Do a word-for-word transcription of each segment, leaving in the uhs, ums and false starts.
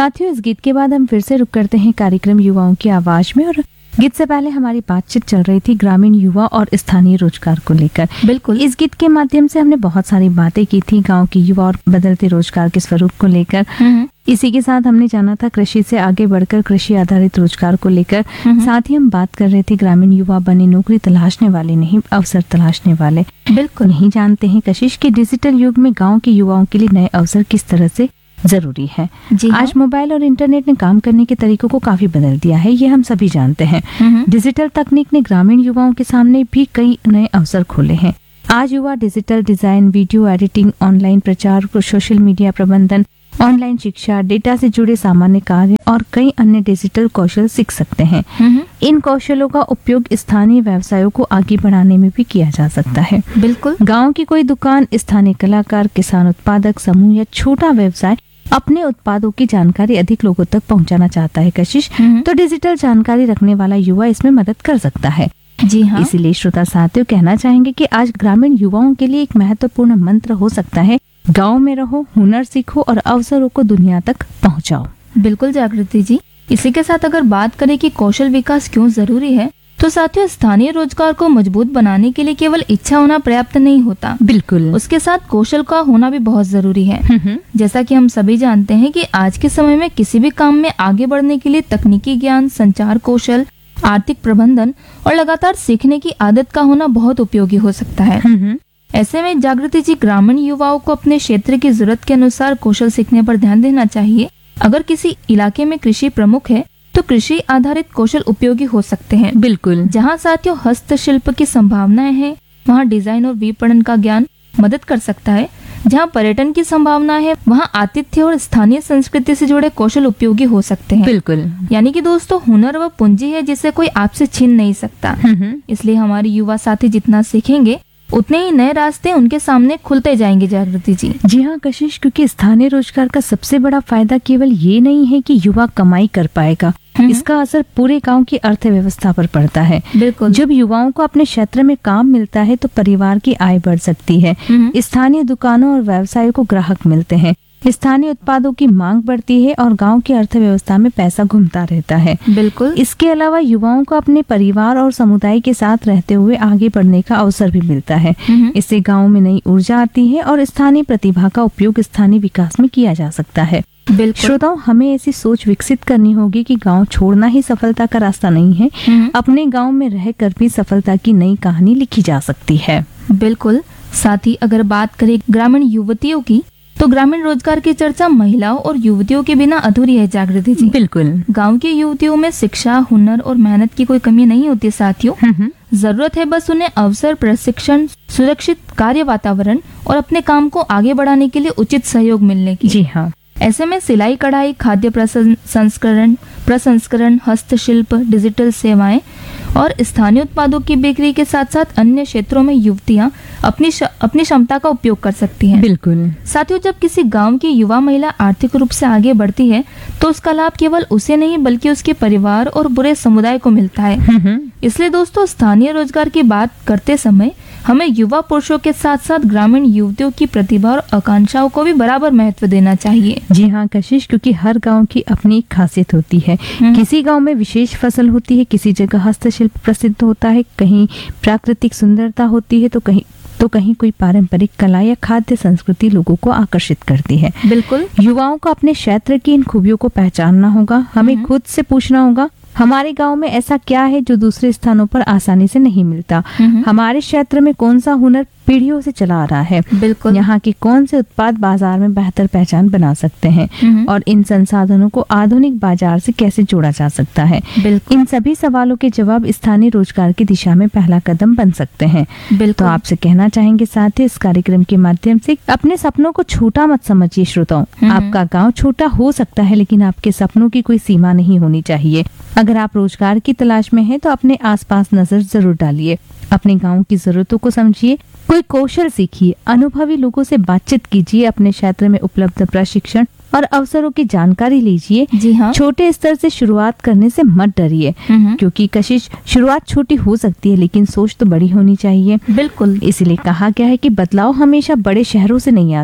साथियों, इस गीत के बाद हम फिर से रुक करते हैं कार्यक्रम युवाओं की आवाज में। और गीत से पहले हमारी बातचीत चल रही थी ग्रामीण युवा और स्थानीय रोजगार को लेकर। बिल्कुल, इस गीत के माध्यम से हमने बहुत सारी बातें की थी गांव के युवा और बदलते रोजगार के स्वरूप को लेकर। इसी के साथ हमने जाना था कृषि से आगे बढ़कर कृषि आधारित रोजगार को लेकर। साथ ही हम बात कर रहे थे ग्रामीण युवा बने नौकरी तलाशने वाले नहीं, अवसर तलाशने वाले। बिल्कुल नहीं जानते हैं कशिश कि डिजिटल युग में गाँव के युवाओं के लिए नए अवसर किस तरह से जरूरी है। जी हाँ। आज मोबाइल और इंटरनेट ने काम करने के तरीकों को काफी बदल दिया है, ये हम सभी जानते हैं। डिजिटल तकनीक ने ग्रामीण युवाओं के सामने भी कई नए अवसर खोले हैं। आज युवा digital design, video editing, online प्रचार, सोशल मीडिया प्रबंधन, ऑनलाइन शिक्षा, डेटा से जुड़े सामान्य कार्य और कई अन्य डिजिटल कौशल सीख सकते हैं। इन कौशलों का उपयोग स्थानीय व्यवसायों को आगे बढ़ाने में भी किया जा सकता है। बिल्कुल, गांव की कोई दुकान, स्थानीय कलाकार, किसान उत्पादक समूह या छोटा व्यवसाय अपने उत्पादों की जानकारी अधिक लोगों तक पहुंचाना चाहता है कशिश, तो डिजिटल जानकारी रखने वाला युवा इसमें मदद कर सकता है। जी हाँ। इसीलिए श्रोता साथियों, कहना चाहेंगे कि आज ग्रामीण युवाओं के लिए एक महत्वपूर्ण मंत्र हो सकता है, गांव में रहो, हुनर सीखो और अवसरों को दुनिया तक पहुंचाओ। बिल्कुल जागृति जी, इसी के साथ अगर बात करें कि कौशल विकास क्यों जरूरी है, तो साथियों स्थानीय रोजगार को मजबूत बनाने के लिए केवल इच्छा होना पर्याप्त नहीं होता। बिल्कुल, उसके साथ कौशल का होना भी बहुत जरूरी है। जैसा कि हम सभी जानते हैं कि आज के समय में किसी भी काम में आगे बढ़ने के लिए तकनीकी ज्ञान, संचार कौशल, आर्थिक प्रबंधन और लगातार सीखने की आदत का होना बहुत उपयोगी हो सकता है। ऐसे में जागृति जी, ग्रामीण युवाओं को अपने क्षेत्र की जरूरत के अनुसार कौशल सीखने पर ध्यान देना चाहिए। अगर किसी इलाके में कृषि प्रमुख है तो कृषि आधारित कौशल उपयोगी हो सकते हैं। बिल्कुल, जहाँ साथियों हस्तशिल्प की संभावनाएं हैं, वहाँ डिजाइन और विपणन का ज्ञान मदद कर सकता है। जहाँ पर्यटन की संभावना है, वहाँ आतिथ्य और स्थानीय संस्कृति से जुड़े कौशल उपयोगी हो सकते हैं। बिल्कुल, यानी कि दोस्तों, हुनर व पूंजी है जिसे कोई आपसे छीन नहीं सकता। इसलिए हमारे युवा साथी जितना सीखेंगे उतने ही नए रास्ते उनके सामने खुलते जाएंगे। जागृति जी जी हाँ कशिश, क्योंकि स्थानीय रोजगार का सबसे बड़ा फायदा केवल ये नहीं है कि युवा कमाई कर पाएगा, इसका असर पूरे गांव की अर्थव्यवस्था पर पड़ता है। बिल्कुल, जब युवाओं को अपने क्षेत्र में काम मिलता है तो परिवार की आय बढ़ सकती है, स्थानीय दुकानों और व्यवसायों को ग्राहक मिलते हैं, स्थानीय उत्पादों की मांग बढ़ती है और गांव की अर्थव्यवस्था में पैसा घूमता रहता है। बिल्कुल, इसके अलावा युवाओं को अपने परिवार और समुदाय के साथ रहते हुए आगे बढ़ने का अवसर भी मिलता है। इससे गांव में नई ऊर्जा आती है और स्थानीय प्रतिभा का उपयोग स्थानीय विकास में किया जा सकता है। श्रोताओं, हमें ऐसी सोच विकसित करनी होगी कि गांव छोड़ना ही सफलता का रास्ता नहीं है, अपने गांव में रहकर भी सफलता की नई कहानी लिखी जा सकती है। बिल्कुल, साथ ही अगर बात करें ग्रामीण युवतियों की, तो ग्रामीण रोजगार की चर्चा महिलाओं और युवतियों के बिना अधूरी है। जागृति जी बिल्कुल, गांव की युवतियों में शिक्षा, हुनर और मेहनत की कोई कमी नहीं होती साथियों। जरूरत है बस उन्हें अवसर, प्रशिक्षण, सुरक्षित कार्य वातावरण और अपने काम को आगे बढ़ाने के लिए उचित सहयोग मिलने की। जी हाँ। ऐसे में सिलाई कढ़ाई, खाद्य प्रसंस्करण प्रसंस्करण हस्तशिल्प, डिजिटल सेवाएं और स्थानीय उत्पादों की बिक्री के साथ साथ अन्य क्षेत्रों में युवतियां अपनी श, अपनी क्षमता का उपयोग कर सकती हैं। बिल्कुल साथियों, जब किसी गांव की युवा महिला आर्थिक रूप से आगे बढ़ती है तो उसका लाभ केवल उसे नहीं बल्कि उसके परिवार और पूरे समुदाय को मिलता है। इसलिए दोस्तों, स्थानीय रोजगार की बात करते समय हमें युवा पुरुषों के साथ साथ ग्रामीण युवतियों की प्रतिभा और आकांक्षाओं को भी बराबर महत्व देना चाहिए। जी हाँ कशिश, क्योंकि हर गांव की अपनी एक खासियत होती है। किसी गांव में विशेष फसल होती है, किसी जगह हस्तशिल्प प्रसिद्ध होता है, कहीं प्राकृतिक सुंदरता होती है तो कहीं तो कहीं कोई पारंपरिक कला या खाद्य संस्कृति लोगों को आकर्षित करती है। बिल्कुल, युवाओं को अपने क्षेत्र की इन खूबियों को पहचानना होगा। हमें खुद से पूछना होगा, हमारे गांव में ऐसा क्या है जो दूसरे स्थानों पर आसानी से नहीं मिलता। हमारे क्षेत्र में कौन सा हुनर पीढ़ियों से चला आ रहा है। बिल्कुल, यहाँ के कौन से उत्पाद बाजार में बेहतर पहचान बना सकते हैं और इन संसाधनों को आधुनिक बाजार से कैसे जोड़ा जा सकता है। इन सभी सवालों के जवाब स्थानीय रोजगार की दिशा में पहला कदम बन सकते हैं। तो आपसे कहना चाहेंगे साथ ही इस कार्यक्रम के माध्यम से अपने सपनों को छोटा मत समझिए। श्रोताओं, आपका गाँव छोटा हो सकता है लेकिन आपके सपनों की कोई सीमा नहीं होनी चाहिए। अगर आप रोजगार की तलाश में हैं तो अपने आसपास नजर जरूर डालिए, अपने गांव की जरूरतों को समझिए, कोई कौशल सीखिए, अनुभवी लोगों से बातचीत कीजिए, अपने क्षेत्र में उपलब्ध प्रशिक्षण और अवसरों की जानकारी लीजिए। जी हाँ। छोटे स्तर से शुरुआत करने से मत डरिए, क्योंकि कशिश शुरुआत छोटी हो सकती है लेकिन सोच तो बड़ी होनी चाहिए। बिल्कुल, इसीलिए कहा गया है कि बदलाव हमेशा बड़े शहरों से नहीं आता,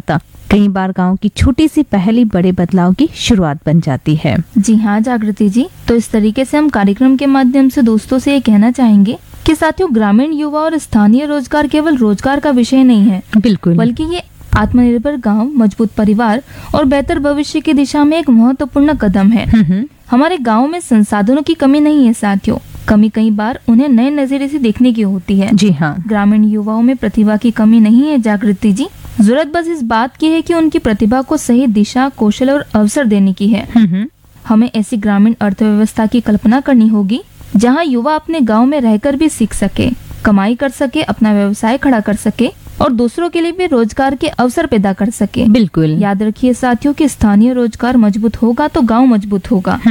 कई बार गांव की छोटी सी पहल ही बड़े बदलाव की शुरुआत बन जाती है। जी हाँ जागृति जी, तो इस तरीके से हम कार्यक्रम के माध्यम से दोस्तों से ये कहना चाहेंगे कि साथियों, ग्रामीण युवा और स्थानीय रोजगार केवल रोजगार का विषय नहीं है, बिल्कुल, बल्कि ये आत्मनिर्भर गांव, मजबूत परिवार और बेहतर भविष्य की दिशा में एक महत्वपूर्ण कदम है। हमारे गांव में संसाधनों की कमी नहीं है साथियों, कमी कई बार उन्हें नए नजरिए से देखने की होती है। जी हाँ, ग्रामीण युवाओं में प्रतिभा की कमी नहीं है जागृति जी, जरूरत बस इस बात की है कि उनकी प्रतिभा को सही दिशा, कौशल और अवसर देने की है। हमें ऐसी ग्रामीण अर्थव्यवस्था की कल्पना करनी होगी जहां युवा अपने गांव में रहकर भी सीख सके, कमाई कर सके, अपना व्यवसाय खड़ा कर सके और दूसरों के लिए भी रोजगार के अवसर पैदा कर सके। बिल्कुल। याद रखिए साथियों कि स्थानीय रोजगार मजबूत होगा तो गांव मजबूत होगा।